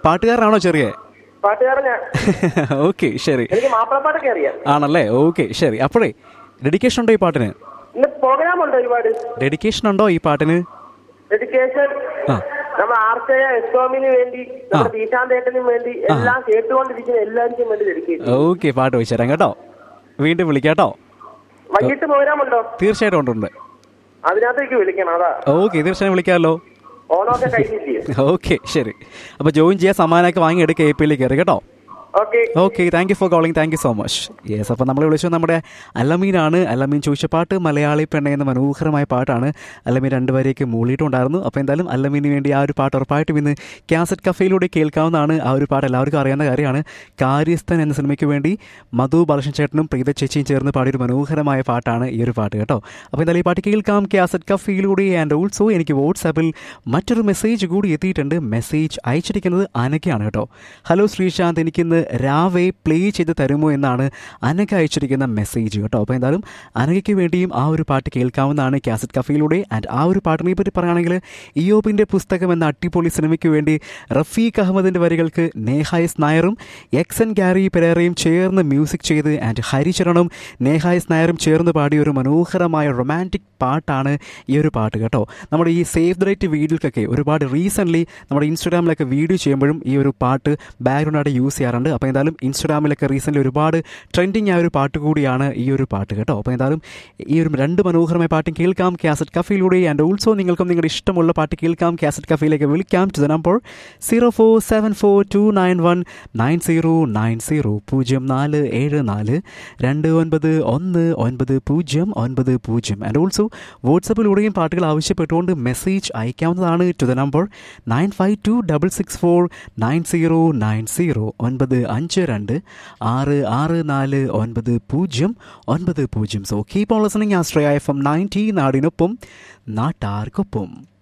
പാട്ടുകാരനാണോ ചെറിയ? പാട്ടുകാരനാ. ഓക്കെ ശരി. എനിക്ക് മാപ്പിളപ്പാട്ടൊക്കെ അറിയാം. ആണല്ലേ? ഓക്കെ ശരി. അപ്പോഴേ ഡെഡിക്കേഷൻ ഉണ്ടോ ഈ പാട്ടിന്? ഇന്ന് പ്രോഗ്രാം ഉണ്ട് ഒരുപാട്. ഡെഡിക്കേഷൻ ഉണ്ടോ ഈ പാട്ടിന്? ഡെഡിക്കേഷൻ നമ്മുടെ ആർച്ചയ എസ്വാമിന് വേണ്ടി, നമ്മുടെ ദീശാന്തേട്ടനും വേണ്ടി, എല്ലാം കേട്ടുകൊണ്ടിരിക്കുന്ന എല്ലാവർക്കും വേണ്ടി ഡെഡിക്കേഷൻ. ഓക്കെ, പാട്ട് വെച്ച് തരാം കേട്ടോ. വീണ്ടും വിളിക്കാട്ടോ. വൈകിട്ട് പ്രോഗ്രാം ഉണ്ടോ? തീർച്ചയായിട്ടും ഉണ്ട്. അതിനകത്തേക്ക് വിളിക്കണം. അതാ. ഓക്കെ, തീർച്ചയായും വിളിക്കാമല്ലോ. ഓണമൊക്കെ കഴിഞ്ഞില്ലേ? ഓക്കെ ശരി. അപ്പൊ ജോയിൻ ചെയ്യാൻ സമ്മാനമൊക്കെ വാങ്ങിയെടുക്കുക, APL കയറി കേട്ടോ. Okay, thank you for calling. Thank you so much. Yes, അപ്പോൾ നമ്മൾ വിളിച്ചത് നമ്മുടെ അല്ലമീനാണ്. അല്ലമീൻ ചോദിച്ച പാട്ട് മലയാളി പെണ്ണ എന്ന മനോഹരമായ പാട്ടാണ്. അല്ലമീൻ 2 വരെയൊക്കെ മൂളിയിട്ടുണ്ടായിരുന്നു. അപ്പോൾ എന്തായാലും അല്ലമീന് വേണ്ടി ആ ഒരു പാട്ട് ഉറപ്പായിട്ടും ഇന്ന് കാസറ്റ് കഫേയിലൂടെ കേൾക്കാവുന്നതാണ്. ആ ഒരു പാട്ട് എല്ലാവർക്കും അറിയാവുന്ന കാര്യമാണ്. കാര്യസ്ഥൻ എന്ന സിനിമയ്ക്ക് വേണ്ടി മധു ബാലകൃഷ്ണൻ ചേട്ടനും പ്രീത ചേച്ചിയും ചേർന്ന് പാടിയൊരു മനോഹരമായ പാട്ടാണ് ഈ ഒരു പാട്ട് കേട്ടോ. അപ്പോൾ എന്തായാലും ഈ പാട്ട് കേൾക്കാം കാസറ്റ് കഫേയിലൂടെ. ആൻഡ് ഓൾസോ എനിക്ക് വാട്സാപ്പിൽ മറ്റൊരു മെസ്സേജ് കൂടി എത്തിയിട്ടുണ്ട്. മെസ്സേജ് അയച്ചിരിക്കുന്നത് അനക്കയാണ് കേട്ടോ. ഹലോ ശ്രീശാന്ത്, എനിക്കിന്ന് രാവേ പ്ലേ ചെയ്ത് തരുമോ എന്നാണ് അനക അയച്ചിരിക്കുന്ന മെസ്സേജ് കേട്ടോ. അപ്പോൾ എന്തായാലും അനകയ്ക്ക് വേണ്ടിയും ആ ഒരു പാട്ട് കേൾക്കാവുന്നതാണ് കാസറ്റ് കഫേയിലൂടെ. ആൻഡ് ആ ഒരു പാട്ടിനെ പറ്റി പറയുകയാണെങ്കിൽ ഇയോബിൻ്റെ പുസ്തകം എന്ന അടിപൊളി സിനിമയ്ക്ക് വേണ്ടി റഫീഖ് അഹമ്മദിൻ്റെ വരികൾക്ക് നേഹായസ് നായരും എക്സൻ ഗാരി പെരേറയും ചേർന്ന് മ്യൂസിക് ചെയ്ത് ആൻഡ് ഹരിചരണും നേഹായസ് നായരും ചേർന്ന് പാടിയ ഒരു മനോഹരമായ റൊമാൻറ്റിക് പാട്ടാണ് ഈ ഒരു പാട്ട് കേട്ടോ. നമ്മുടെ ഈ സേവ് ദ റൈറ്റ് വീഡിയോക്കൊക്കെ ഒരുപാട് റീസെൻ്റ്ലി നമ്മുടെ ഇൻസ്റ്റാഗ്രാമിലൊക്കെ വീഡിയോ ചെയ്യുമ്പോഴും ഈ ഒരു പാട്ട് ബാക്ക്ഗ്രൗണ്ടായിട്ട് യൂസ് ചെയ്യാറുണ്ട്. അപ്പോൾ എന്തായാലും ഇൻസ്റ്റാഗ്രാമിലൊക്കെ റീസെൻ്റ്ലി ഒരുപാട് ട്രെൻഡിങ് ആയ ഒരു പാട്ട് കൂടിയാണ് ഈ ഒരു പാട്ട് കേട്ടോ. അപ്പോൾ എന്തായാലും ഈ ഒരു 2 മനോഹരമായ പാട്ടും കേൾക്കാം കാസറ്റ് കഫേയിലൂടെ. ആൻഡ് ഓൾസോ നിങ്ങൾക്കും നിങ്ങളുടെ ഇഷ്ടമുള്ള പാട്ട് കേൾക്കാം. കാസറ്റ് കഫേയിലേക്ക് വിളിക്കാം to the number 0474291990 0474291990. And also വാട്സപ്പിലൂടെയും പാട്ടുകൾ ആവശ്യപ്പെട്ടുകൊണ്ട് മെസ്സേജ് അയക്കാവുന്നതാണ് to the number 9526649090 9526649090. So keep on listening. Ashraya FM 90 നാടിനൊപ്പം നാട്ടാർക്കൊപ്പം.